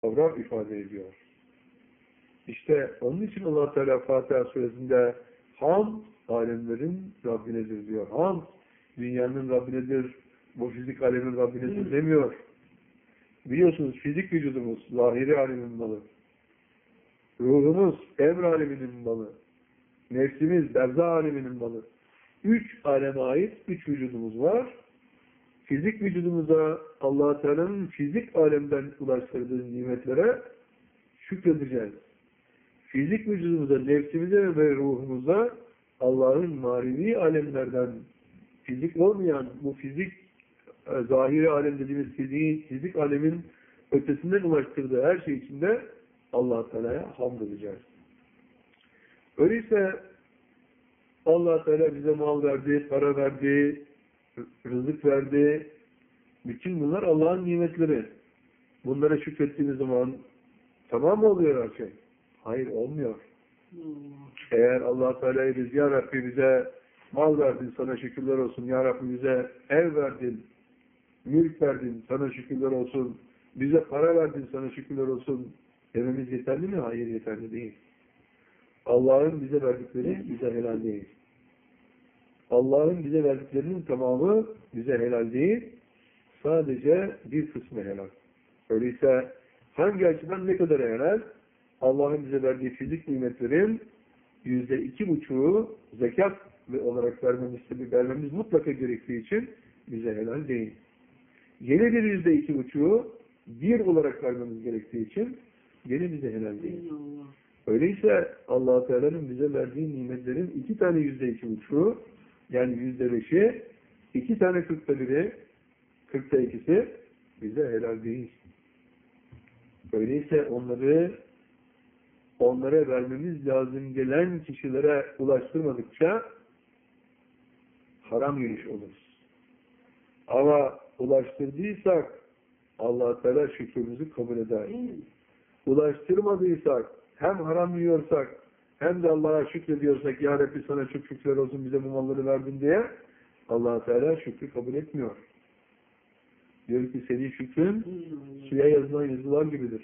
kavram ifade ediyor. İşte onun için Allah Teala Fatiha suresinde ham alemlerin Rabbinedir diyor. Ham dünyanın Rabbinedir, bu fizik alemin Rabbinedir demiyor. Biliyorsunuz fizik vücudumuz zahiri alemin malı. Ruhumuz emr aleminin malı. Nefsimiz berzah aleminin malı. 3 aleme ait 3 vücudumuz var. Fizik vücudumuza Allah Teala'nın fizik alemden ulaştırdığı nimetlere şükredeceğiz. Fizik vücudumuza, nefsimize ve ruhumuza Allah'ın manevi alemlerden fizik olmayan bu fizik zahiri alem dediğimiz fizik alemin ötesinden ulaştırdığı her şey içinde Allah Teala'ya hamd edeceğiz. Öyleyse Allah Teala bize mal verdi, para verdi, rızık verdi. Bütün bunlar Allah'ın nimetleri. Bunlara şükrettiğimiz zaman tamam mı oluyor her şey? Hayır, olmuyor. Eğer Allah Teala'ya biz ya Rabbi bize mal verdin, sana şükürler olsun. Ya Rabbi bize ev verdin, mülk verdin, sana şükürler olsun. Bize para verdin, sana şükürler olsun. Dememiz yeterli mi? Hayır, yeterli değil. Allah'ın bize verdikleri bize helal değil. Allah'ın bize verdiklerinin tamamı bize helal değil. Sadece bir kısmı helal. Öyleyse hangi açıdan ne kadar helal? Allah'ın bize verdiği fizik nimetlerin %2,5'u zekat olarak vermemiz mutlaka gerektiği için bize helal değil. Yeni bir %2,5'u bir olarak vermemiz gerektiği için gene bize helal değil. Öyleyse Allah Teala'nın bize verdiği nimetlerin 2 tane %2,5'u yani %5'i 2 tane 1/40'ı 2'si bize helal değil. Öyleyse onlara vermemiz lazım gelen kişilere ulaştırmadıkça haram yemiş oluruz. Ama ulaştırdıysak Allah Teala şükrümüzü kabul eder. Ulaştırmadıysak hem haram yiyorsak hem de Allah'a şükrediyorsak ya Rabbi sana çok şükürler olsun bize bu malları verdin diye Allah Teala şükrü kabul etmiyor. Diyor ki senin şükrün suya yazılan yazılar gibidir.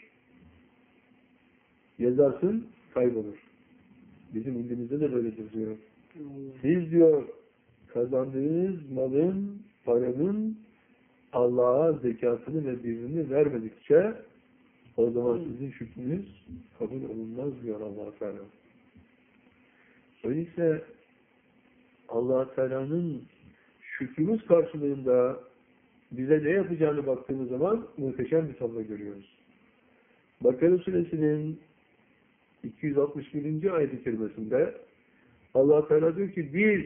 Yazarsın kaybolur. Bizim indimizde de böyledir diyor. Siz diyor kazandığınız malın, paranın Allah'a zekatını ve birrini vermedikçe o zaman sizin şükrünüz kabul olunmaz diyor Allah Teala. Öyleyse Allah Teala'nın şükrümüz karşılığında bize ne yapacağını baktığımız zaman muhteşem bir tablo görüyoruz. Bakara Suresinin 261. ayet-i kerimesinde Allah Teala diyor ki biz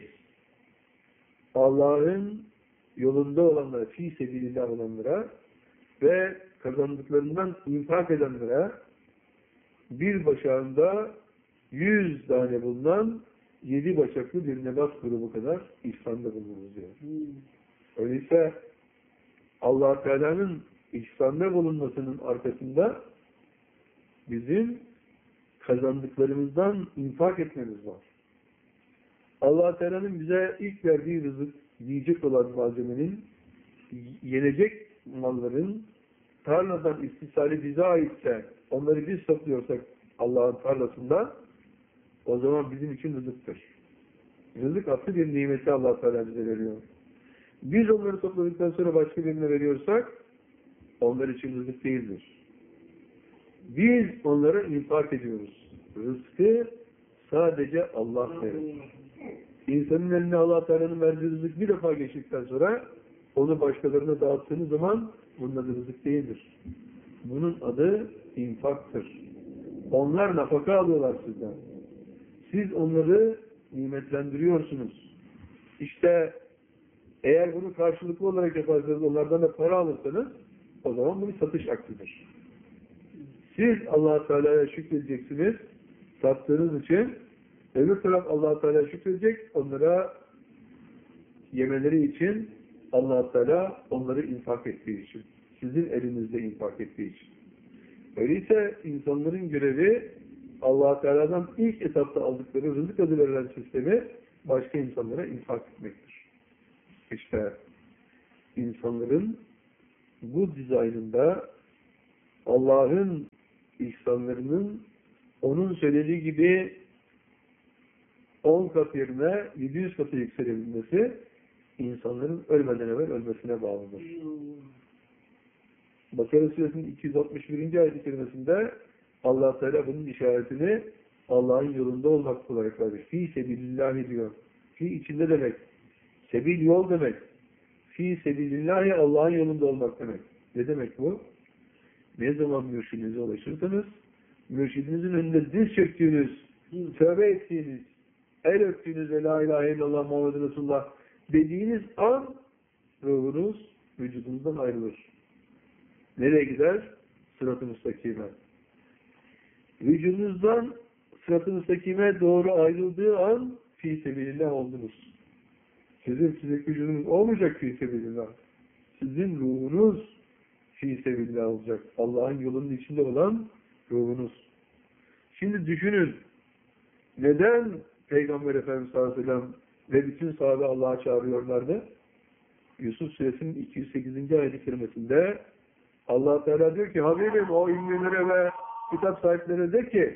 Allah'ın yolunda olanlara, fi sebilillah olanlara ve kazandıklarından infak edenlere bir başağında 100 tane bulunan 7 başaklı bir nebat grubu kadar ihsanda bulunuruz diyor. Öyleyse Allah Teala'nın ihsanda bulunmasının arkasında bizim kazandıklarımızdan infak etmemiz var. Allah Teala'nın bize ilk verdiği rızık, yiyecek olan malzemenin, yenecek malların tarladan istisali bize aitse, onları biz topluyorsak Allah'ın tarlasında, o zaman bizim için rızıktır. Rızık aslı bir nimeti Allah Teala bize veriyor. Biz onları topladıktan sonra başka birine veriyorsak, onlar için rızık değildir. Biz onlara infak ediyoruz. Rızkı sadece Allah verir. İnsanın eline Allah Teala'nın verdiği rızık bir defa geçtikten sonra onu başkalarına dağıttığınız zaman bunun adı rızık değildir. Bunun adı infaktır. Onlar nafaka alıyorlar sizden. Siz onları nimetlendiriyorsunuz. İşte eğer bunu karşılıklı olarak yaparsanız, onlardan da para alırsanız o zaman bu bir satış aktıdır. Siz Allah Teala'ya şükredeceksiniz sattığınız için. Öbür taraf Allah Teala şükredecek, onlara yemeleri için Allah Teala onları infak ettiği için. Sizin elinizde infak ettiği için. Öyleyse insanların görevi Allah Teala'dan ilk etapta aldıkları rızık adı verilen sistemi başka insanlara infak etmektir. İşte insanların bu dizaynında Allah'ın ihsanlarının onun söylediği gibi 10 kat yerine 700 katı yükselebilmesi insanların ölmeden evvel ölmesine bağlıdır. Bakara Suresinin 261. ayet-i kerimesinde Allah Teala bunun işaretini Allah'ın yolunda olmak olarak vermiş. Fî sebilillahi diyor. Fî içinde demek. Sebil yol demek. Fî sebilillahi Allah'ın yolunda olmak demek. Ne demek bu? Ne zaman mürşidinize ulaşırsanız, mürşidinizin önünde diz çöktüğünüz, tövbe ettiğiniz, el öptüğünüz ve la ilahe illallah Muhammed Resulullah dediğiniz an ruhunuz vücudunuzdan ayrılır. Nereye gider? Sırat-ı müstakime. Vücudunuzdan sırat-ı müstakime doğru ayrıldığı an fî sebilillah oldunuz. Sizin fizik vücudunuz olmayacak fî sebilillah. Sizin ruhunuz fî sebilillah olacak. Allah'ın yolunun içinde olan ruhunuz. Şimdi düşünün. Neden Peygamber Efendimiz sallallahu aleyhi ve sellem ve bütün sahabe Allah'a çağırıyorlardı? Yusuf Suresinin 208. ayet-i kerimesinde Allah Teala diyor ki Habibim o ilmilere ve kitap sahiplerine de ki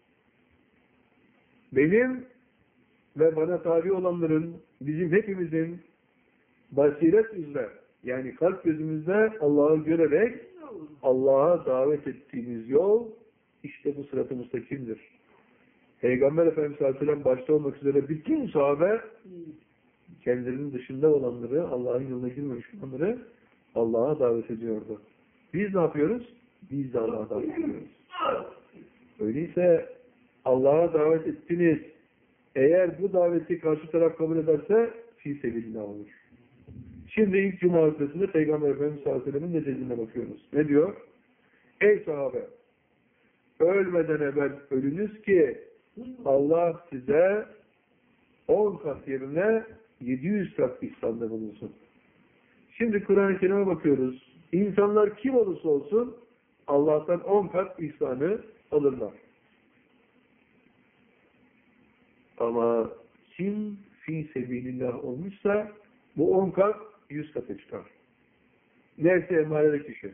benim ve bana tabi olanların bizim hepimizin basiret üzere yani kalp gözümüzde Allah'ı görerek Allah'a davet ettiğimiz yol işte bu sırat-ı müstakimdir. Peygamber Efendimiz sallallahu aleyhi ve sellem başta olmak üzere bütün sahabe kendilerinin dışında olanları, Allah'ın yoluna girmemiş olanları Allah'a davet ediyordu. Biz ne yapıyoruz? Biz de Allah'a davet ediyoruz. Öyleyse Allah'a davet ettiniz. Eğer bu daveti karşı taraf kabul ederse fî sebilillah olur. Şimdi ilk Cuma hutbesinde Peygamber Efendimiz sallallahu aleyhi ve sellem'in ne dediğine bakıyoruz. Ne diyor? Ey sahabe! Ölmeden evvel ölünüz ki Allah size 10 kat yerine 700 kat ihsanda bulunsun. Şimdi Kur'an-ı Kerim'e bakıyoruz. İnsanlar kim olursa olsun Allah'tan 10 kat ihsanı alırlar. Ama kim fî sebilillah olmuşsa bu 10 kat 100 kata çıkar. Nefsi emmarede kişi.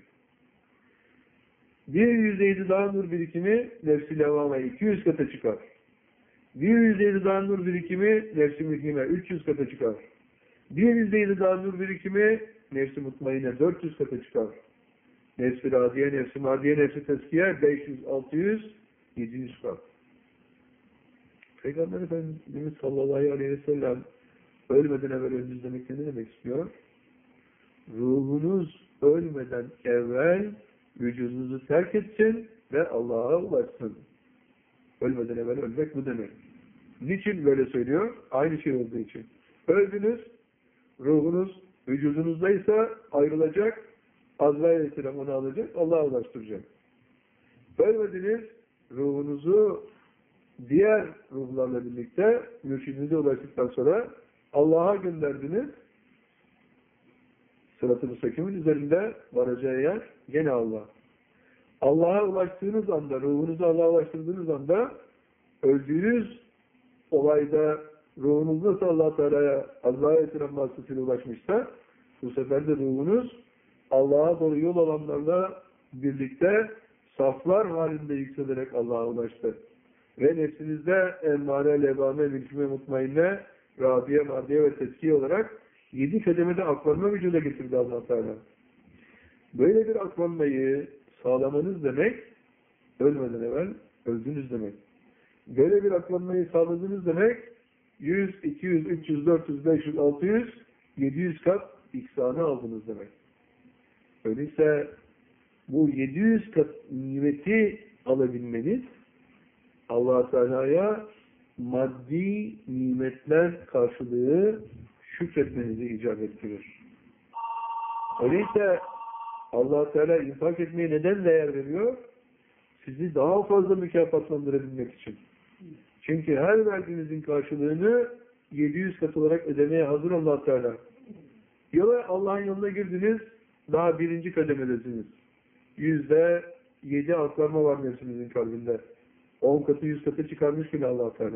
Bir yüzdeydi daha nur birikimi nefsi levvame 200 kata çıkar. Bir yüzdeydi daha nur birikimi nefsi mühime 300 kata çıkar. Bir yüzdeydi daha nur birikimi nefsi mutmainne 400 kata çıkar. Nefsi radiye, nefsi mardiye, nefsi teskiye 500, 600, 700 kat. Peygamber Efendimiz sallallahu aleyhi ve sellem ölmeden evvel ölünüz demek ne demek istiyor? Ruhunuz ölmeden evvel vücudunuzu terk etsin ve Allah'a ulaşsın. Ölmeden evvel ölmek bu demek. Niçin böyle söylüyor? Aynı şey olduğu için. Öldünüz, ruhunuz vücudunuzdaysa ayrılacak, Azrail aleyhisselam onu alacak, Allah'a ulaştıracak. Ölmediniz, ruhunuzu diğer ruhlarla birlikte mürşidinize ulaştıktan sonra Allah'a gönderdiniz. Sırat-ı müstakimin üzerinde varacağı yer gene Allah. Allah'a ulaştığınız anda, ruhunuzu Allah'a ulaştırdığınız anda öldüğünüz olayda ruhunuz nasıl Allah Teala'ya Azrail Aleyhisselam vasıtasıyla ulaşmışsa bu sefer de ruhunuz Allah'a doğru yol alanlarla birlikte saflar halinde yükselerek Allah'a ulaştı. Ve nefsinizde emmare, levame, mülküme, mutmainne, rabiye, mardiye ve teskiye olarak 7 kademede aklanma vücuda getirdi Allah Teala. Böyle bir aklanmayı sağlamanız demek, ölmeden evvel öldünüz demek. Böyle bir aklanmayı sağladınız demek, 100, 200, 300, 400, 500, 600, 700 kat ihsanı aldınız demek. Öyleyse bu 700 kat nimeti alabilmeniz, Allah Teala'ya maddi nimetler karşılığı şükretmenizi icap ettirir. Öyleyse Allah Teala infak etmeye neden değer veriyor? Sizi daha fazla mükafatlandırabilmek için. Çünkü her verdiğinizin karşılığını 700 kat olarak ödemeye hazır Allah Teala. Yola Allah'ın yoluna girdiniz, daha 1. kademedesiniz. %7 aklanma var nefsinizin kalbinde. 10 katı 100 katı çıkarmış bile Allah Teala.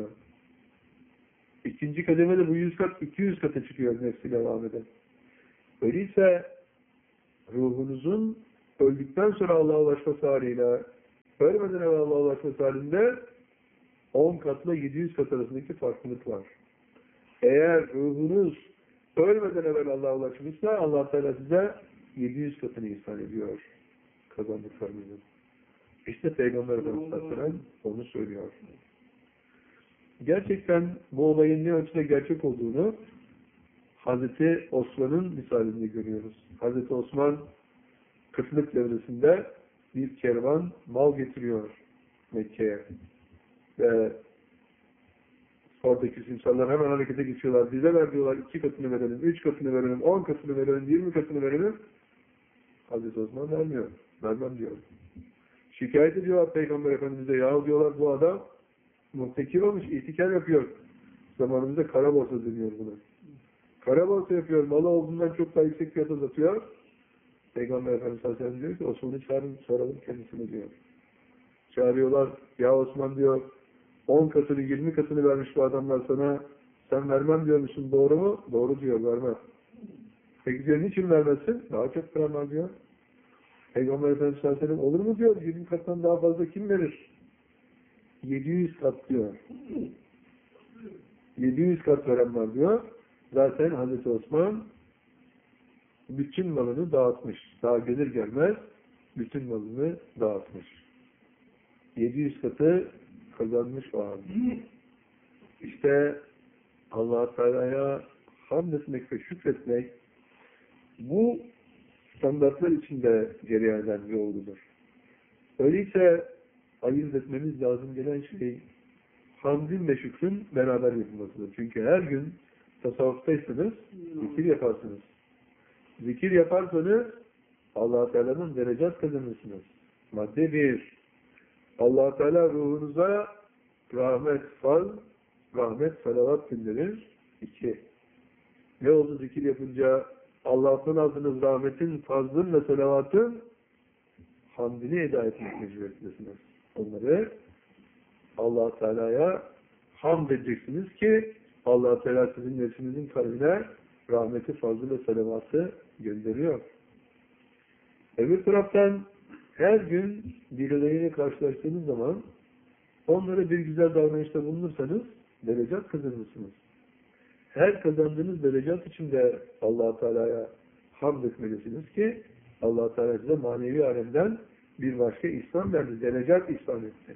2. kademede bu 100 kat 200 katı çıkıyor nefsiyle devam eden. Öyleyse ruhunuzun öldükten sonra Allah'a ulaşması haliyle ölmeden evvel Allah'a ulaşması halinde 10 katla 700 kat arasındaki farklılık var. Eğer ruhunuz ölmeden evvel Allah'a ulaşmışsa Allah Teala size 700 katını ihsan ediyor kazandıklarınızın. İşte Peygamber Efendimiz onu söylüyor. Gerçekten bu olayın ne ölçüde gerçek olduğunu Hazreti Osman'ın misalinde görüyoruz. Hazreti Osman kıtlık devresinde bir kervan mal getiriyor Mekke'ye. Ve oradaki insanlar hemen harekete geçiyorlar. Bize ver diyorlar, 2 katını verelim, 3 katını verelim, 10 katını verelim, 20 katını verelim. Hazreti Osman vermiyor. Vermem diyor. Şikayet ediyorlar Peygamber Efendimiz'e. Yahu diyorlar bu adam muhtekir olmuş, itikar yapıyor. Zamanımızda kara borsa deniyor buna. Kara borsa yapıyor, malı olduğundan çok daha yüksek fiyata satıyor. Peygamber Efendimiz Aleyhisselam diyor ki Osman'ı çağırın, soralım kendisine diyor. Çağırıyorlar, ya Osman diyor, 10 katını, 20 katını vermiş bu adamlar sana, sen vermem diyormuşsun, doğru mu? Doğru diyor, vermem. Peki diyor, niçin vermezsin? Daha çok param var diyor. Peygamber Efendimiz Aleyhisselam olur mu diyor, 20 kattan daha fazla kim verir? 700 kat diyor. 700 kat veren var diyor. Zaten Hazreti Osman bütün malını dağıtmış. Daha gelir gelmez bütün malını dağıtmış. 700 katı kazanmış o an. İşte Allah-u Teala'ya hamd etmek ve şükretmek bu standartlar içinde cereyan eden bir olgudur. Öyleyse ayırt etmemiz lazım gelen şey hamdin ve şükrün beraber yapılmasıdır. Çünkü her gün tasavvuftaysanız zikir yaparsınız. Zikir yaparsanız Allah-u Teala'nın derecat kazanırsınız. Madde 1. Allah-u Teala ruhunuza rahmet, faz, rahmet, salavat gönderir. 2. Ne oldu zikir yapınca? Allah'tan aldığınız rahmetin, fazlın ve salavatın hamdini eda etmek mecburiyetindesiniz. Onları Allah-u Teala'ya hamd edeceksiniz ki Allah-u Teala sizin nefsinizin kalbine rahmeti, fazlı ve salavatı gönderiyor. Öbür taraftan her gün birileriyle karşılaştığınız zaman onlara bir güzel davranışta bulunursanız derecat kazanırsınız. Her kazandığınız derecat için de Allah-u Teala'ya hamd etmelisiniz ki Allah-u Teala size manevi alemden bir başka ihsan verdi. Derecat ihsan etti.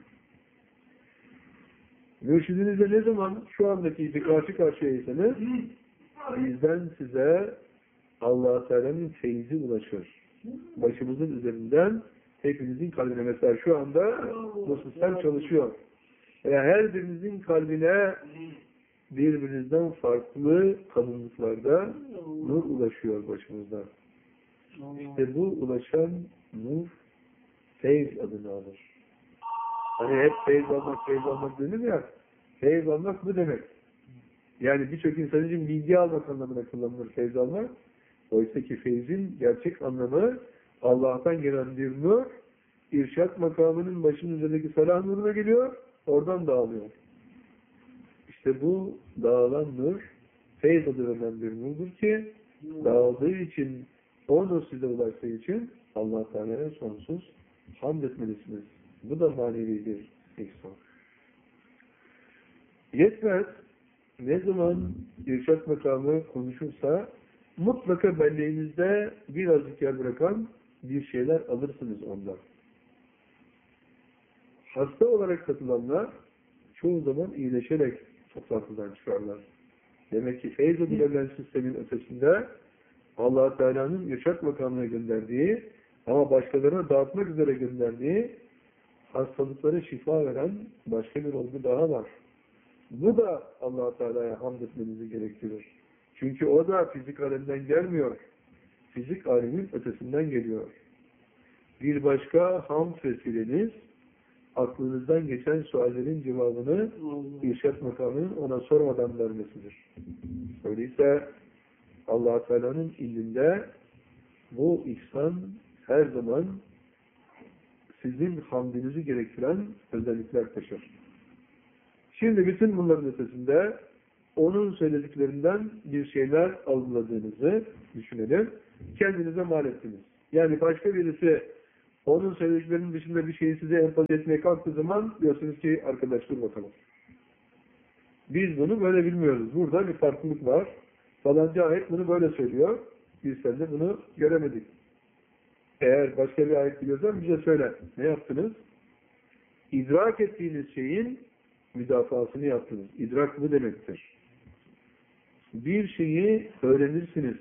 Mürşidinizle ne zaman şu andaki karşı karşıyaysanız bizden size Allah-u Teala'nın feyzi ulaşır. Başımızın üzerinden hepinizin kalbine, mesela şu anda bu sistem çalışıyor. Her birinizin kalbine birbirinizden farklı kalınlıklarda nur ulaşıyor başımızdan. İşte bu ulaşan nur feyz adını alır. Hani hep feyz almak denir ya, feyz almak bu demek. Yani birçok insan için bilgi almak anlamına kullanılır feyz almak. Oysa ki feyzin gerçek anlamı Allah'tan gelen bir nur, irşat makamının başının üzerindeki salah nuruna geliyor, oradan dağılıyor. İşte bu dağılan nur, feyz adı verilen bir nurdur ki, dağıldığı için, o nur size ulaştığı için Allah Teala'ya sonsuz hamd etmelisiniz. Bu da manevi bir ihsan. Yetmez, ne zaman irşat makamı konuşursa, mutlaka belleğinizde birazcık yer bırakan bir şeyler alırsınız ondan. Hasta olarak katılanlar çoğu zaman iyileşerek toplantıdan çıkarlar. Demek ki feyz edilen sistemin ötesinde Allah-u Teala'nın irşat makamına gönderdiği ama başkalarına dağıtmak üzere gönderdiği hastalıklara şifa veren başka bir olgu daha var. Bu da Allah-u Teala'ya hamd etmenizi gerektirir. Çünkü o da fizik aleminden gelmiyor. Fizik alemin ötesinden geliyor. Bir başka hamd vesileniz, aklınızdan geçen suallerin cevabını irşat makamının ona sormadan vermesidir. Öyleyse Allah-u Teala'nın ilminde bu ihsan her zaman sizin hamdinizi gerektiren özellikler taşır. Şimdi bütün bunların ötesinde onun söylediklerinden bir şeyler algıladığınızı düşünelim. Kendinize mal ettiniz. Yani başka birisi onun söylediklerinin dışında bir şeyi size empoze etmeye kalktığı zaman diyorsunuz ki arkadaş dur bakalım. Biz bunu böyle bilmiyoruz. Burada bir farklılık var. Falanca ayet bunu böyle söylüyor. Biz sen de bunu göremedik. Eğer başka bir ayet biliyorsan bize söyle. Ne yaptınız? İdrak ettiğiniz şeyin müdafasını yaptınız. İdrak bu demektir. Bir şeyi öğrenirsiniz.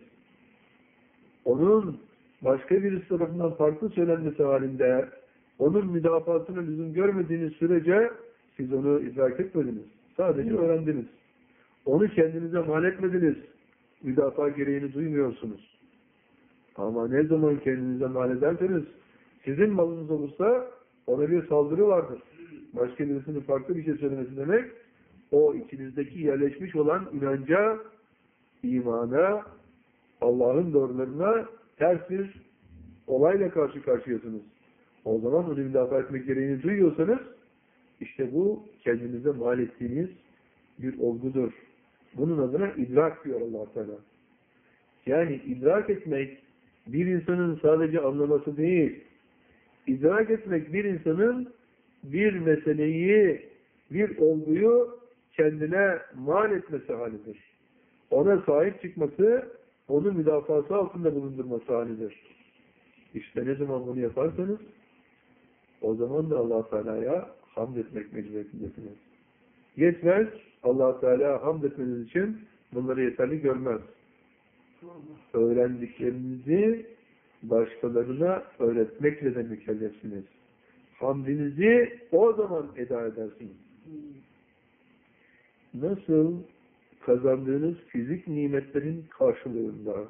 Onun başka birisi tarafından farklı söylenmesi halinde onun müdafasına lüzum görmediğiniz sürece siz onu idrak etmediniz. Sadece öğrendiniz. Onu kendinize mal etmediniz. Müdafaa gereğini duymuyorsunuz. Ama ne zaman kendinize mal ederseniz sizin malınız olursa ona bir saldırı vardır. Başka birisinin farklı bir şey söylemesi demek o içinizdeki yerleşmiş olan inanca, imana, Allah'ın doğrularına ters bir olayla karşı karşıyasınız. O zaman onu müdafaa etmek gereğini duyuyorsanız işte bu kendinize mal ettiğiniz bir olgudur. Bunun adına idrak diyor Allah Teala. Yani idrak etmek bir insanın sadece anlaması değil. İdrak etmek bir insanın bir meseleyi, bir olguyu kendine mal etmesi halidir. Ona sahip çıkması, onun müdafası altında bulundurması halidir. İşte ne zaman bunu yaparsanız o zaman da Allah Teala'ya hamd etmek mecburiyetindesiniz. Yetmez, Allah Teala hamd etmeniz için bunları yeterli görmez. Öğrendiklerinizi başkalarına öğretmekle de mükellefsiniz. Hamdinizi o zaman eda edersiniz. Nasıl kazandığınız fizik nimetlerin karşılığında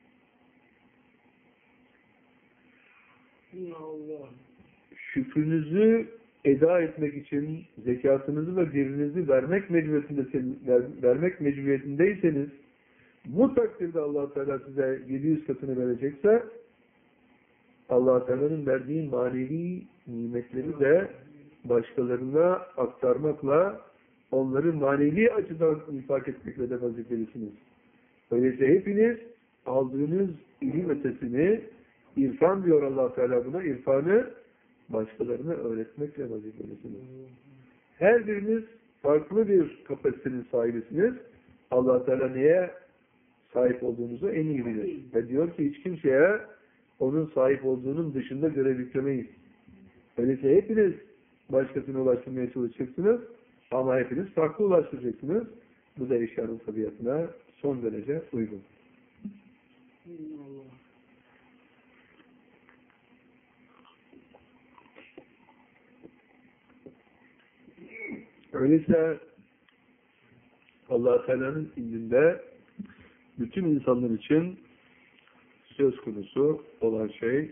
şükrünüzü eda etmek için zekatınızı ve birinizi vermek mecburiyetindeyseniz bu takdirde Allah Teala size 700 katını verecekse Allah Teala'nın verdiği manevi nimetleri de başkalarına aktarmakla onları manevi açıdan infak etmekle de vazifelisiniz. Öyleyse hepiniz aldığınız ilim ötesini irfan diyor Allah Teala buna, irfanı başkalarına öğretmekle vazifelisiniz. Her biriniz farklı bir kapasitenin sahibisiniz. Allah Teala neye sahip olduğunuzu en iyi bilir. Ve diyor ki hiç kimseye onun sahip olduğunun dışında görev yüklemeyiz. Öyleyse hepiniz başkasına ulaştırmaya çalışacaksınız ama hepiniz farklı ulaştıracaksınız. Bu da eşyanın tabiatına son derece uygun. Öyleyse Allah Teala'nın indinde bütün insanlar için söz konusu olan şey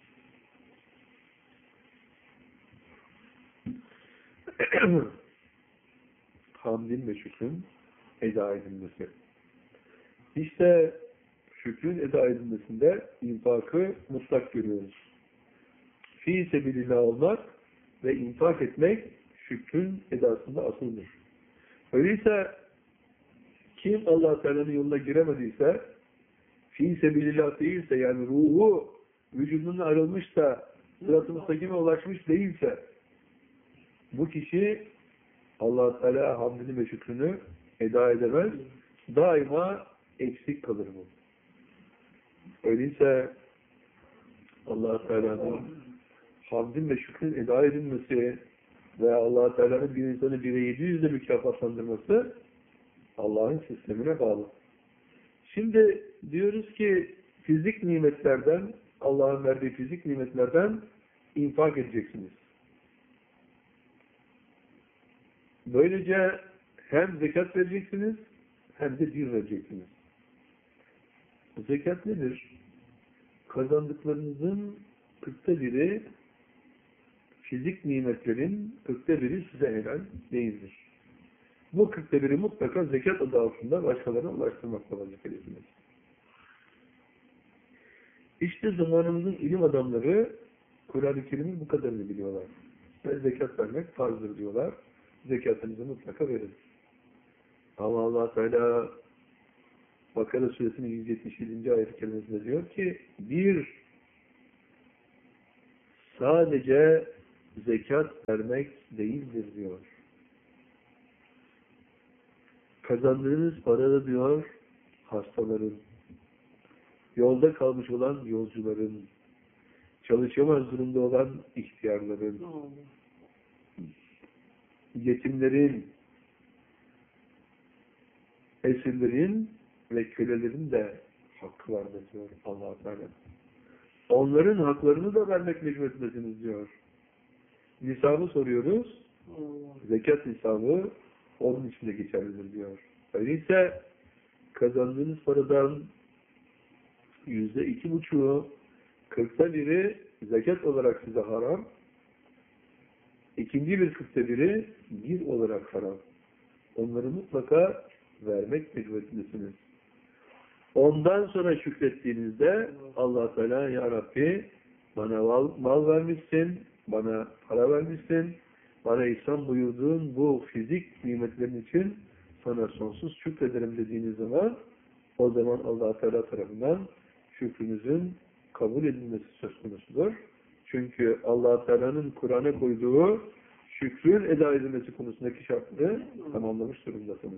hamdin ve şükrün eda edilmesi. İşte şükrün eda edilmesinde infakı mutlak görüyoruz. Fî sebilillah olmak ve infak etmek şükrün edasında asıldır. Öyleyse kim Allah Teala'nın yoluna giremediyse, fî sebilillah değilse, yani ruhu vücudundan ayrılmış da sırat-ı müstakime ulaşmış değilse, bu kişi Allah Teala hamdini ve şükrünü eda edemez. Daima eksik kalır bu. Öyleyse Allah Teala'nın hamdin ve şükrün eda edilmesi ve Allah Teala'nın bir insanı 1'e 700'le mükafatlandırması Allah'ın sistemine bağlı. Şimdi diyoruz ki fizik nimetlerden, Allah'ın verdiği fizik nimetlerden infak edeceksiniz. Böylece hem zekat vereceksiniz hem de bir vereceksiniz. Zekat nedir? Kazandıklarınızın 1/40'ı fizik nimetlerin 1/40'ı size helal değildir. Bu 1/40'ı mutlaka zekat adı altında başkalarına ulaştırmakla vazifelisiniz. İşte zamanımızın ilim adamları Kur'an-ı Kerim'in bu kadarını biliyorlar. Ve zekat vermek farzdır diyorlar. Zekatınızı mutlaka verin. Ama Allah Teala Bakara suresinin 177. ayet-i kerimesinde diyor ki bir sadece zekat vermek değildir diyor. Kazandığınız parada diyor, hastaların, yolda kalmış olan yolcuların, çalışamaz durumda olan ihtiyarların, yetimlerin, esirlerin ve kölelerin de hakkı vardır diyor Allah-u Teala. Onların haklarını da vermek mecburiyetindesiniz diyor. Nisabı soruyoruz. Zekat nisabı onun içinde geçerlidir diyor. Öyleyse kazandığınız paradan %2,5'u, 1/40'ı zekat olarak size haram. İkinci 1/40'ı bir olarak haram. Onları mutlaka vermek mecburiyetindesiniz. Ondan sonra şükrettiğinizde Allah Teala, ya Rabbi bana mal vermişsin, bana para vermişsin, bana ihsan buyurduğun bu fizik nimetlerin için sana sonsuz şükrederim dediğiniz zaman, o zaman Allah Teala tarafından şükrünüzün kabul edilmesi söz konusudur. Çünkü Allah Teala'nın Kur'an'a koyduğu şükrün eda edilmesi konusundaki şartları tamamlamış durumdasınız.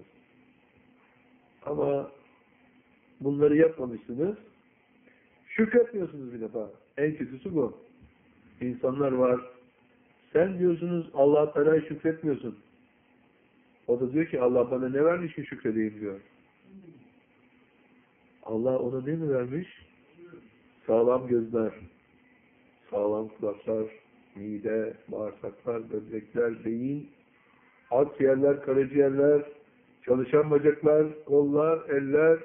Ama bunları yapmamışsınız. Şükretmiyorsunuz bir defa. En kötüsü bu. İnsanlar var. Sen diyorsunuz Allah Teala'ya şükretmiyorsun. O da diyor ki Allah bana ne vermiş ki şükredeyim diyor. Allah ona ne mi vermiş? Sağlam gözler, sağlam kulaklar, mide, bağırsaklar, böbrekler, beyin, akciğerler, karaciğerler, çalışan bacaklar, kollar, eller.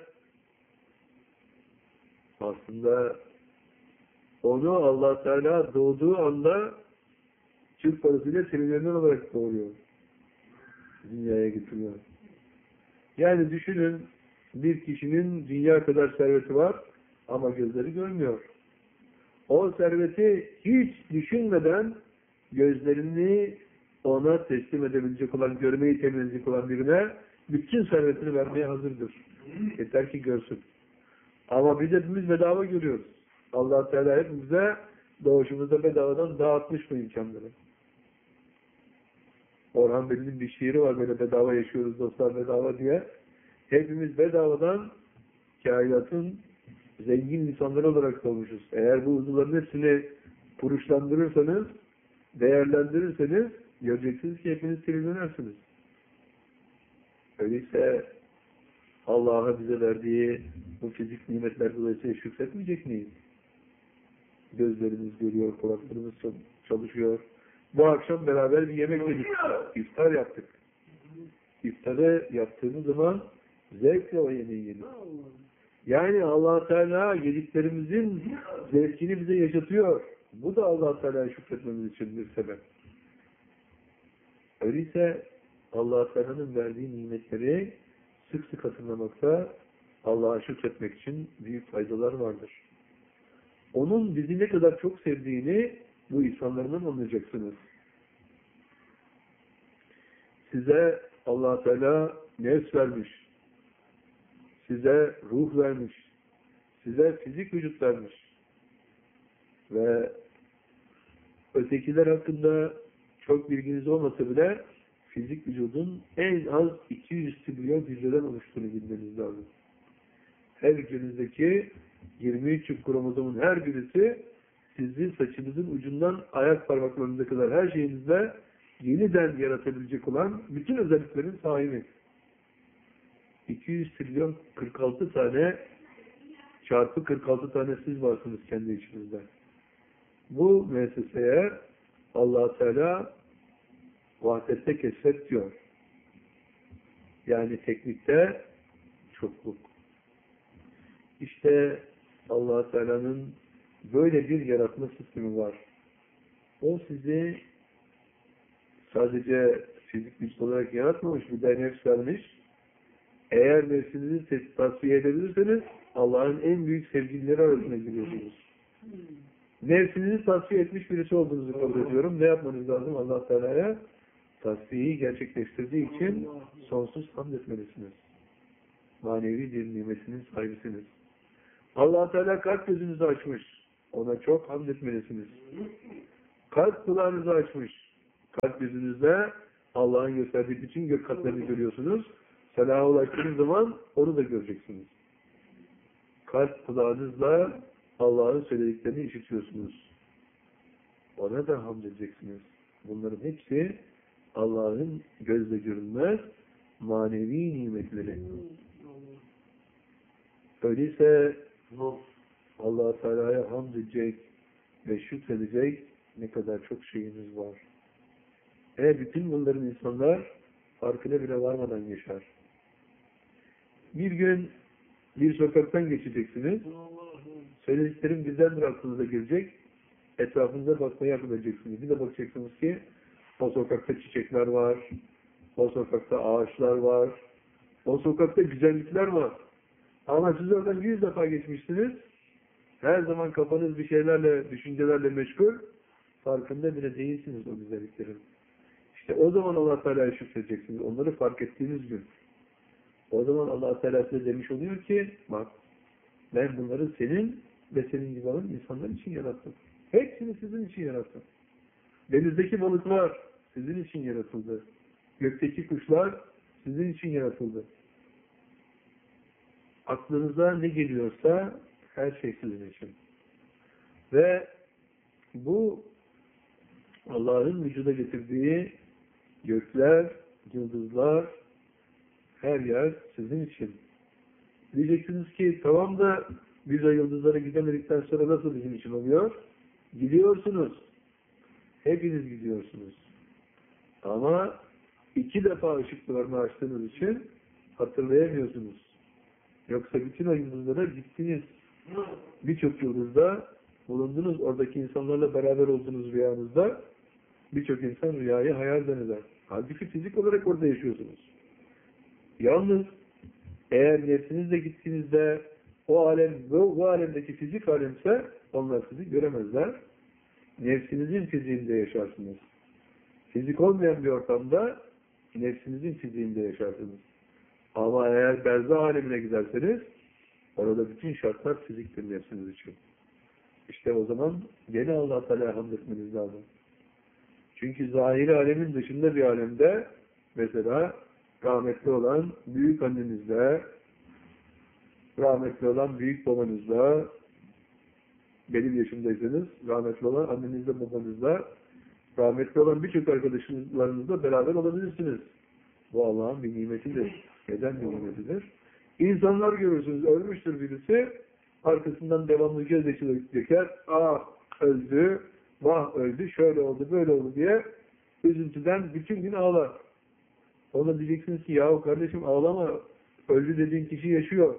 Aslında onu Allah Teala doğduğu anda Türk parasıyla trilyoner olarak doğuruyor. Dünyaya getiriyor. Yani düşünün, bir kişinin dünya kadar serveti var ama gözleri görmüyor. O serveti hiç düşünmeden gözlerini ona teslim edebilecek olan, görmeyi temin edecek olan birine bütün servetini vermeye hazırdır. Yeter ki görsün. Ama biz hepimiz bedava görüyoruz. Allah Teala hepimize doğuşumuzda bedavadan dağıtmış bu imkanları. Orhan Veli'nin bir şiiri var, böyle bedava yaşıyoruz dostlar bedava diye. Hepimiz bedavadan kainatın zengin insanları olarak doğmuşuz. Eğer bu uzuvların hepsini kuruşlandırırsanız, değerlendirirseniz göreceksiniz ki hepiniz trilyonersiniz. Öyleyse Allah'a bize verdiği bu fizik nimetler dolayısıyla şükretmeyecek miyiz? Gözlerimiz görüyor, kulaklarımız çalışıyor. Bu akşam beraber bir yemek yedik. İftar yaptık. İftarı yaptığımız zaman zevkle o yemeği yedik. Yani Allah Teala yediklerimizin zevkini bize yaşatıyor. Bu da Allah Teala'ya şükretmemiz için bir sebep. Öyleyse Allah Teala'nın verdiği nimetleri sık sık hatırlamakta, Allah'a şükretmek için büyük faydalar vardır. Onun bizi ne kadar çok sevdiğini bu insanlardan anlayacaksınız. Size Allah Teala nefs vermiş, size ruh vermiş, size fizik vücut vermiş ve ötekiler hakkında çok bilginiz olmasa bile fizik vücudun en az 200 trilyon hücreden oluştuğunu bilmeniz lazım. Her hücrenizdeki 23 çift kromozomun her birisi sizin saçınızın ucundan ayak parmaklarınıza kadar her şeyinizde yeniden yaratabilecek olan bütün özelliklerin sahibi. 200 trilyon 46 tane çarpı 46 tane siz varsınız kendi içinizde. Bu müesseseye Allah Teala vahdette kesret diyor. Yani teknikte çokluk. İşte Allah Teala'nın böyle bir yaratma sistemi var. O sizi sadece fizik güç olarak yaratmamış, bir de nefs vermiş. Eğer nefsinizi tasfiye edebilirseniz Allah'ın en büyük sevgilileri arasına giriyorsunuz. Nefsinizi tasfiye etmiş birisi olduğunuzu kabul ediyorum. Ne yapmanız lazım Allah Teala'ya? Tasfiyeyi gerçekleştirdiği için sonsuz hamd etmelisiniz. Manevi bir nimetinin sahibisiniz. Allah Teala kalp gözünüzü açmış. Ona çok hamd etmelisiniz. Kalp kulağınızı açmış. Kalp yüzünüzde Allah'ın gösterdiği bütün gök katlarını görüyorsunuz. Selaha ulaştığınız zaman onu da göreceksiniz. Kalp kulağınızla Allah'ın söylediklerini işitiyorsunuz. Ona da hamd edeceksiniz. Bunların hepsi Allah'ın gözle görünmez manevi nimetleri. Öyleyse Allah Teala'ya hamd edecek ve şükredecek ne kadar çok şeyimiz var. Bütün bunların insanlar farkına bile varmadan yaşar. Bir gün bir sokaktan geçeceksiniz. Söylediklerim birdenbire aklınıza girecek. Etrafınıza bakmaya akıl edeceksiniz. Bir de bakacaksınız ki o sokakta çiçekler var. O sokakta ağaçlar var. O sokakta güzellikler var. Ama siz oradan 100 defa geçmişsiniz. Her zaman kafanız bir şeylerle, düşüncelerle meşgul. Farkında bile değilsiniz o güzelliklerin. İşte o zaman Allah Teala'ya şükredeceksiniz. Onları fark ettiğiniz gün. O zaman Allah Teala size demiş oluyor ki, bak ben bunları senin ve senin gibi olan insanlar için yarattım. Hepsini sizin için yarattım. Denizdeki balıklar sizin için yaratıldı. Gökteki kuşlar sizin için yaratıldı. Aklınıza ne geliyorsa her şey sizin için. Ve bu Allah'ın vücuda getirdiği gökler, yıldızlar, her yer sizin için. Diyeceksiniz ki tamam da biz o yıldızlara gidemedikten sonra nasıl bizim için oluyor? Gidiyorsunuz. Hepiniz gidiyorsunuz. Ama 2 defa ışıklarını açtığınız için hatırlayamıyorsunuz. Yoksa bütün o yıldızlara gittiniz. Birçok yıldızda bulundunuz. Oradaki insanlarla beraber olduğunuz rüyanızda birçok insan rüyayı hayal zanneder. Halbuki fizik olarak orada yaşıyorsunuz. Yalnız eğer nefsinizle gittiğinizde o alem, bu alemdeki fizik alemse onlar sizi göremezler. Nefsinizin fiziğinde yaşarsınız. Fizik olmayan bir ortamda nefsinizin fiziğinde yaşarsınız. Ama eğer berzah alemine giderseniz orada bütün şartlar fiziktir nefsiniz için. İşte o zaman gene Allah Teala'ya hamd etmeniz lazım. Çünkü zahiri alemin dışında bir alemde mesela rahmetli olan büyük annenizle, rahmetli olan büyük babanızla, benim yaşımdaysanız rahmetli olan annenizle, babanızla, rahmetli olan birçok arkadaşlarınızla beraber olabilirsiniz. Bu Allah'ın bir nimetidir. Neden bir nimetidir? İnsanlar görürsünüz, ölmüştür birisi, arkasından devamlı gözyaşı döker, ah öldü, vah öldü, şöyle oldu, böyle oldu diye üzüntüden bütün gün ağlar. Ona diyeceksiniz ki yahu kardeşim ağlama, öldü dediğin kişi yaşıyor.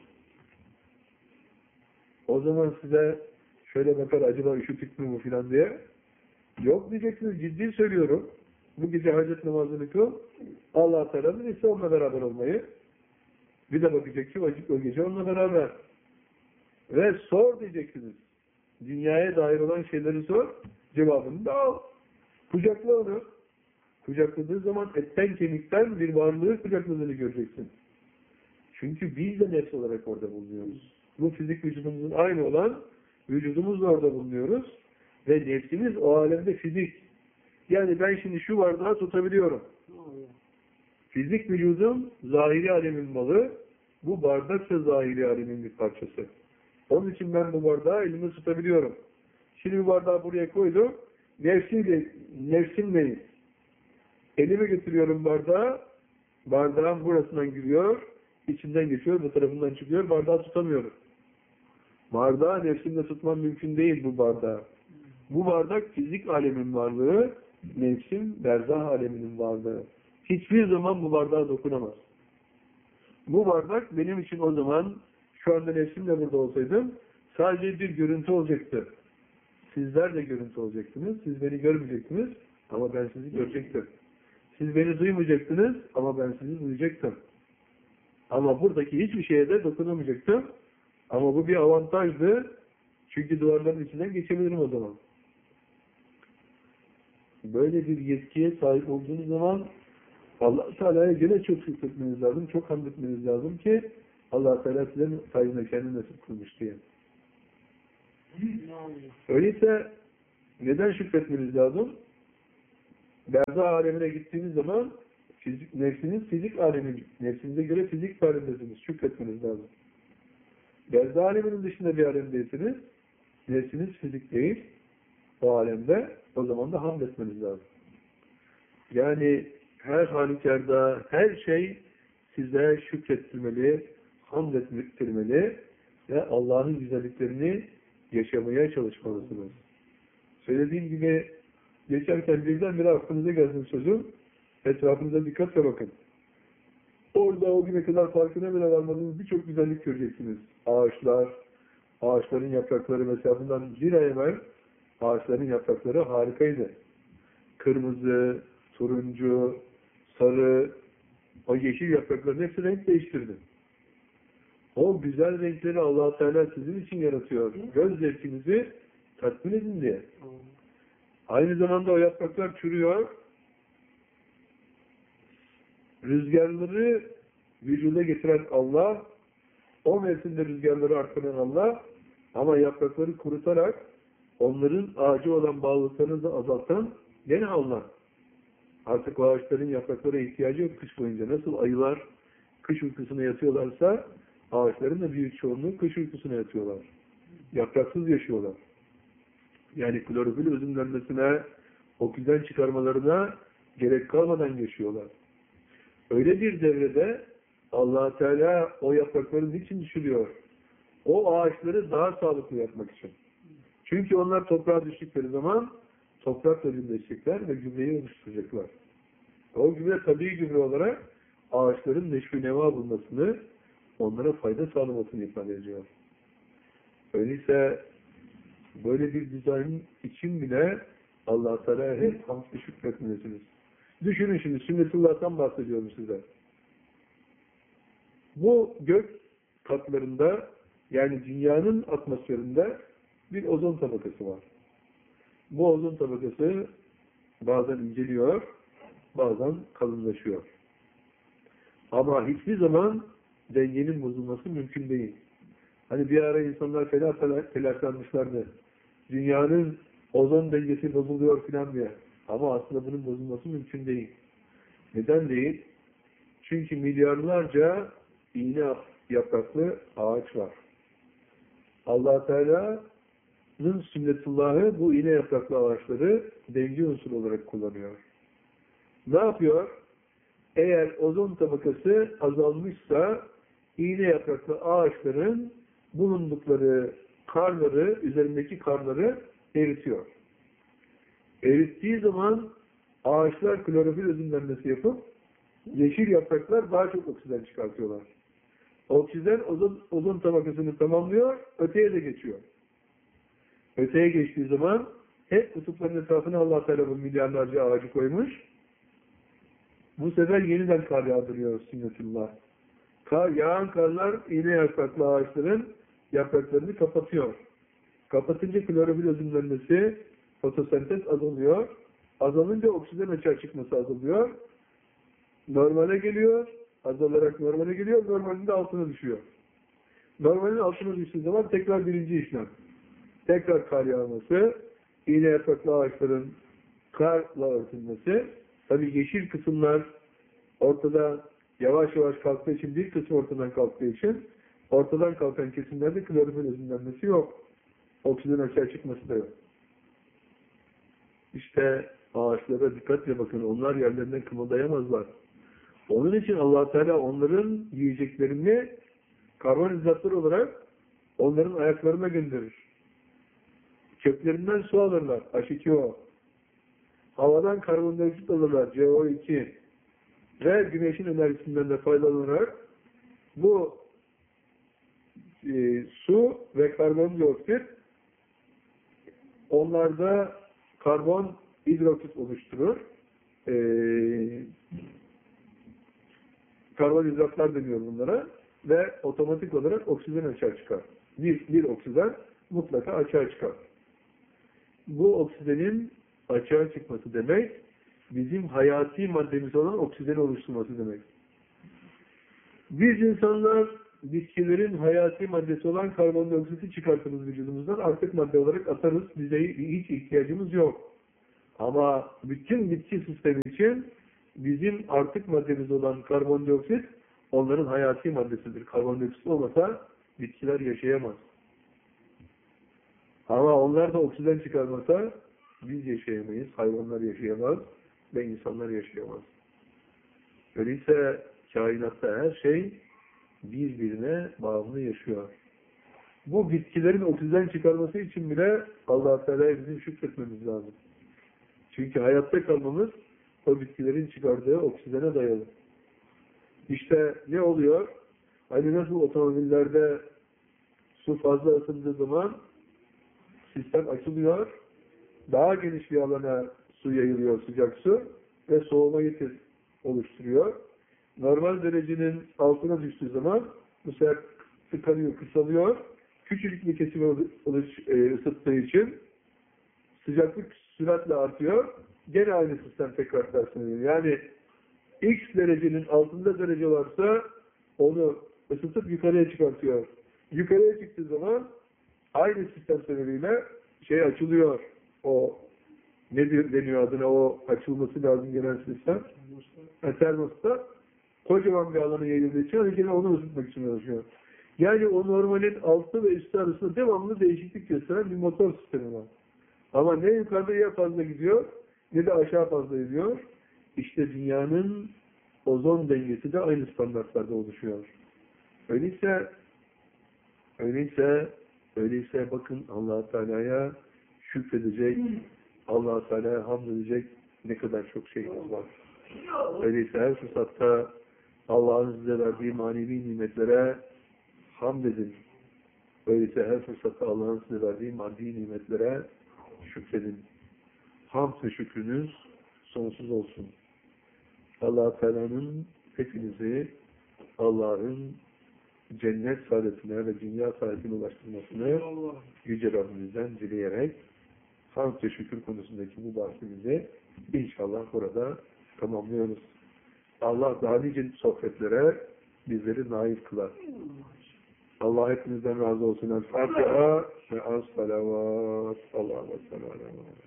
O zaman size şöyle bakar, acaba üşütük mü bu filan diye. Yok diyeceksiniz, ciddi söylüyorum. Bu gece hacet namazını kıl, Allah Teala'nın ise onunla beraber olmayı. Bir de bakacak ki o gece onunla beraber. Ve sor diyeceksiniz. Dünyaya dair olan şeyleri sor, cevabını da al. Kucakla onu. Kucakladığı zaman etten kemikten bir varlığı kucakladığını göreceksin. Çünkü biz de nefs olarak orada bulunuyoruz. Bu fizik vücudumuzun aynı olan vücudumuzla orada bulunuyoruz. Ve nefsimiz o alemde fizik. Yani ben şimdi şu bardağı tutabiliyorum. Fizik vücudum zahiri alemin malı. Bu bardaksa zahiri alemin bir parçası. Onun için ben bu bardağı elimde tutabiliyorum. Şimdi bu bardağı buraya koydum. Nefsimle elimi götürüyorum bardağı. Bardağın burasından giriyor. İçinden geçiyor. Bu tarafından çıkıyor. Bardağı tutamıyorum. Bardağı nefsimle tutmam mümkün değil bu bardağı. Bu bardak fizik alemin varlığı. Nefsim berzah aleminin varlığı. Hiçbir zaman bu bardağa dokunamaz. Bu bardak benim için o zaman şu anda nefsimle burada olsaydım sadece bir görüntü olacaktı. Sizler de görüntü olacaktınız. Siz beni görmeyecektiniz ama ben sizi görecektim. Siz beni duymayacaktınız ama ben sizi duyacaktım. Ama buradaki hiçbir şeye de dokunamayacaktım. Ama bu bir avantajdı. Çünkü duvarların içinden geçebilirim o zaman. Böyle bir yetkiye sahip olduğunuz zaman Allah Teala'ya gene çok şükretmeniz lazım, çok hamd etmeniz lazım ki Allah Teala sizin sayesinde kendini nasip kılmış diye. Öyleyse Neden şükretmeniz lazım? Berza alemine gittiğiniz zaman nefsiniz fizik alemi, nefsinize göre fizik alemdesiniz. Şükretmeniz lazım. Berza aleminin dışında bir alemdeyseniz, nefsiniz fizik değil, o alemde, o zaman da hamd etmeniz lazım. Yani her halükarda, her şey size şükrettirmeli, hamd ettirmeli ve Allah'ın güzelliklerini yaşamaya çalışmalısınız. Söylediğim gibi geçerken birdenbire aklınıza gelsin sözüm, etrafınıza dikkatle bakın. Orada o güne kadar farkına bile varmadığınız birçok güzellik göreceksiniz. Ağaçlar, ağaçların yaprakları mesela bundan bir ay evvel ağaçların yaprakları harikaydı. Kırmızı, turuncu, sarı, o yeşil yaprakların hepsi renk değiştirdi. O güzel renkleri Allah Teala sizin için yaratıyor. Göz zevkinizi tatmin edin diye. Aynı zamanda o yapraklar çürüyor. Rüzgarları vücuda getiren Allah, o mevsimde rüzgarları arttıran Allah, ama yaprakları kurutarak onların ağacı olan bağlılıklarını da azaltan gene Allah. Artık o ağaçların yapraklara ihtiyacı yok kış boyunca. Nasıl ayılar kış uykusuna yatıyorlarsa, ağaçların da büyük çoğunluğu kış uykusuna yatıyorlar. Yapraksız yaşıyorlar. Yani klorofil özümlenmesine, oksijen çıkarmalarına gerek kalmadan yaşıyorlar. Öyle bir devrede Allah Teala o yaprakları niçin düşürüyor? O ağaçları daha sağlıklı yapmak için. Çünkü onlar toprağa düştükleri zaman toprakla birleşecekler ve gübreyi oluşturacaklar. O gübre tabii gübre olarak ağaçların neşvi neva bulmasını, onlara fayda sağlamasını ifade ediyor. Öyleyse böyle bir dizayn için bile Allah Teala hep hamd-ı şükretmelisiniz. Düşünün şimdi, sünnetullah'tan bahsediyorum size. Bu gök katlarında, yani dünyanın atmosferinde bir ozon tabakası var. Bu ozon tabakası bazen inceliyor, bazen kalınlaşıyor. Ama hiçbir zaman dengenin bozulması mümkün değil. Hani bir ara insanlar fena telaşlanmışlardı. Dünyanın ozon dengesi bozuluyor filan diye. Ama aslında bunun bozulması mümkün değil. Neden değil? Çünkü milyarlarca iğne yapraklı ağaç var. Allah Teala'nın sünnetullahı bu iğne yapraklı ağaçları denge unsuru olarak kullanıyor. Ne yapıyor? Eğer ozon tabakası azalmışsa iğne yapraklı ağaçların bulundukları karları, üzerindeki karları eritiyor. Erittiği zaman ağaçlar klorofil özümlenmesi yapıp yeşil yapraklar daha çok oksijen çıkartıyorlar. Oksijen ozon tabakasını tamamlıyor, öteye de geçiyor. Öteye geçtiği zaman hep kutupların etrafına Allah Teala bu milyarlarca ağacı koymuş. Bu sefer yeniden kar yağdırıyor sünnetullah. Yağan karlar iğne yapraklı ağaçların yapraklarını kapatıyor. Kapatınca klorofil özümlenmesi, fotosentez azalıyor. Azalınca oksijen açığa çıkması azalıyor. Normale geliyor. Azalarak normale geliyor. Normalinde altına düşüyor. Normalin altına düştüğü zaman tekrar birinci işlem. Tekrar kar yağması, iğne yapraklı ağaçların karla örtülmesi. Tabii yeşil kısımlar ortada yavaş yavaş kalktığı için, bir kısmı ortadan kalktığı için ortadan kalkan kesimlerde klorofil özümlenmesi yok. Oksijen açığa çıkması da yok. İşte ağaçlara dikkatle bakın. Onlar yerlerinden kımıldayamazlar. Onun için Allah Teala onların yiyeceklerini karbonhidratlar olarak onların ayaklarına gönderir. Köklerinden su alırlar. H2O. Havadan karbondioksit alırlar. CO2. Ve güneşin enerjisinden de faydalanarak bu su ve karbondioksit onlarda karbon hidroksit oluşturur. Karbonhidratlar deniyor bunlara ve otomatik olarak oksijen açığa çıkar. Bir oksijen mutlaka açığa çıkar. Bu oksijenin açığa çıkması demek, bizim hayati maddemiz olan oksijeni oluşturması demek. Biz insanlar bitkilerin hayati maddesi olan karbondioksiti çıkartırız vücudumuzdan. Artık madde olarak atarız. Bize hiç ihtiyacımız yok. Ama bütün bitki sistemi için bizim artık maddemiz olan karbondioksit onların hayati maddesidir. Karbondioksit olmasa bitkiler yaşayamaz. Ama onlar da oksijen çıkarmasa biz yaşayamayız, hayvanlar yaşayamaz ve insanlar yaşayamaz. Öyleyse kainatta her şey birbirine bağımlı yaşıyor. Bu bitkilerin oksijen çıkarması için bile Allah-u Teala'ya bizim şükretmemiz lazım. Çünkü hayatta kalmamız o bitkilerin çıkardığı oksijene dayalı. İşte ne oluyor? Hani nasıl otomobillerde su fazla ısındığı zaman sistem açılıyor, daha geniş bir alana su yayılıyor, sıcak su ve soğumayı oluşturuyor. Normal derecenin altına düştüğü zaman bu sefer tıkanıyor, kısalıyor. Küçücük bir kesim ısıttığı için sıcaklık süratle artıyor. Gene aynı sistem tekrar tersine dönüyor. Yani X derecenin altında derece varsa onu ısıtıp yukarıya çıkartıyor. Yukarıya çıktığı zaman aynı sistem sebebiyle açılıyor. O ne deniyor adına, o açılması lazım genel sistem. Termostat kocaman bir alana yayıldığı için yine onu ısıtmak için uğraşıyor. Yani o normalin altı ve üstü arasında devamlı değişiklik gösteren bir motor sistemi var. Ama ne yukarıya fazla gidiyor ne de aşağı fazla gidiyor. İşte dünyanın ozon dengesi de aynı standartlarda oluşuyor. Öyleyse bakın Allah-u Teala'ya şükredecek, Allah-u Teala'ya hamd edecek ne kadar çok şeyimiz var. Öyleyse her fırsatta Allah'ın size verdiği manevi nimetlere hamd edin. Öyleyse her fırsatta Allah'ın size verdiği maddi nimetlere şükredin. Hamd ve şükrünüz sonsuz olsun. Allah-u Teala'nın hepinizi Allah'ın cennet saadetine ve dünya saadetine ulaştırmasını Yüce Rabbimizden dileyerek hamd ve şükür konusundaki bu bahsimizi inşallah burada tamamlıyoruz. Allah daha nice sohbetlere bizleri nail kılar. Allah hepinizden razı olsun. El Fatiha ve as-salavat. Allah'a emanet olun.